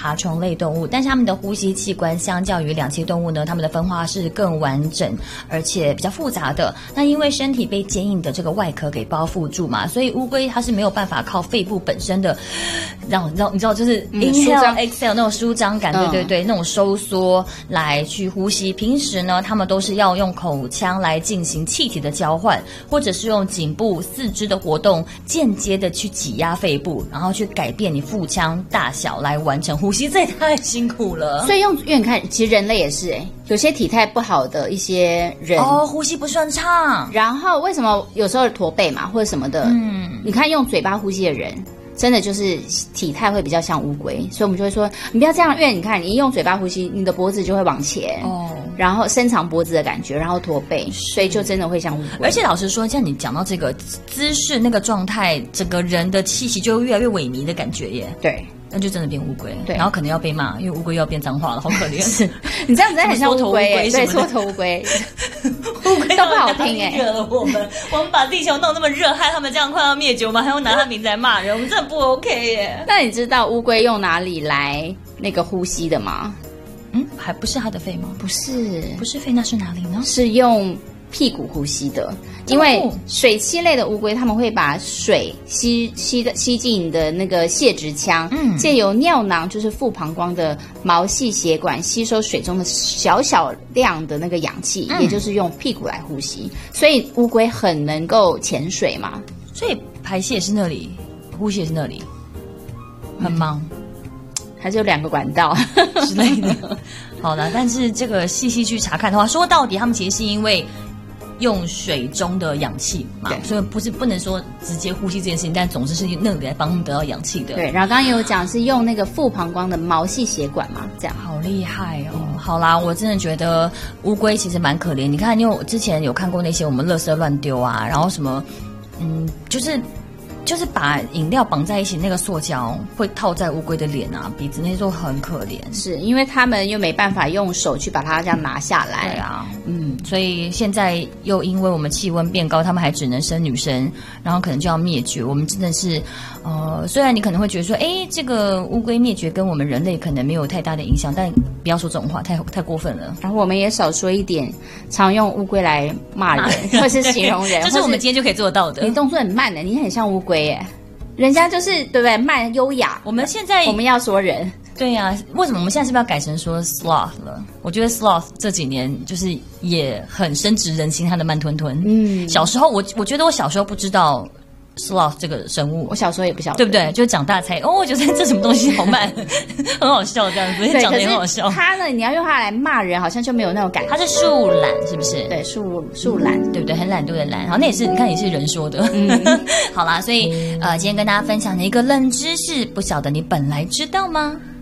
爬虫类动物，但是它们的呼吸器官相较于两栖动物呢，它们的分化是更完整而且比较复杂的。那因为身体被坚硬的这个外壳给包覆住嘛，所以乌龟它是没有办法靠肺部本身的你知道就是 inhale exhale 那种舒张感，对对对，那种收缩来去呼吸。平时呢，它们都是要用口腔来进行气体的交换，或者是用颈部四肢的活动间接的去挤压肺部，然后去改变你腹腔大小来完成呼吸，这也太辛苦了。 所以因为你看，其实人类也是有些体态不好的一些人呼吸不顺畅， 然后为什么有时候驼背嘛或者什么的，你看用嘴巴呼吸的人真的就是体态会比较像乌龟，所以我们就会说你不要这样，因为你看你一用嘴巴呼吸，你的脖子就会往前然后伸长脖子的感觉，然后驼背，所以就真的会像乌龟。 而且老实说，像你讲到这个姿势那个状态，整个人的气息就越来越萎靡的感觉耶。 对， 那就真的变乌龟， 对， 然后可能要被骂，因为乌龟要变脏话了，好可怜。 是你这样子很像乌龟，对，缩头乌龟， 乌龟都不好听惹了我们把地球弄那么热，害他们这样快要灭绝，我们还要拿他名字来骂人，我们真的不 OK 耶。 那你知道乌龟用哪里来那个呼吸的吗？ 还不是它的肺吗？ 不是， 不是肺，那是哪里呢？ 是用屁股呼吸的。因为水栖类的乌龟，它们会把水吸进的那个泄殖腔，借由尿囊就是副膀胱的毛细血管吸收水中的小量的那个氧气，也就是用屁股来呼吸。所以乌龟很能够潜水嘛， 所以排泄也是那里，呼吸也是那里，很忙。 还是有2个管道之类的。好了，但是这个细细去查看的话，说到底他们其实是因为用水中的氧气嘛，所以不能说直接呼吸这件事情，但总之是那里来帮他们得到氧气的。 对，然后刚刚也有讲是用那个副膀胱的毛细血管嘛，这样。 好厉害哦！好啦，我真的觉得乌龟其实蛮可怜。你看，因为我之前有看过那些我们垃圾乱丢啊，然后什么，就是把饮料绑在一起，那个塑胶会套在乌龟的脸啊、鼻子那些都很可怜。 是因为他们又没办法用手去把它这样拿下来。 对啊，所以现在又因为我们气温变高，他们还只能生女生，然后可能就要灭绝。我们真的是，虽然你可能会觉得说，这个乌龟灭绝跟我们人类可能没有太大的影响，但不要说这种话，太过分了。 然后我们也少说一点，常用乌龟来骂人或是形容人， 这是我们今天就可以做到的。 你动作很慢的，你很像乌龟耶，人家就是对不对？慢优雅。 我们现在我们要说人。 对呀，为什么我们现在是不是要改成说 sloth 了？我觉得 sloth 这几年就是也很深植人心，它的慢吞吞。小时候我觉得我小时候不知道 sloth 这个生物， 我小时候也不晓得， 对不对？就长大才我觉得这什么东西好慢，很好笑这样子，讲得也很好笑。 它呢，你要用它来骂人，好像就没有那种感觉。 它是树懒，是不是？ 对，树懒， 对不对？很懒惰的懒。好，那也是，你看也是人说的。好啦，所以今天跟大家分享的一个冷知识，不晓得你本来知道吗？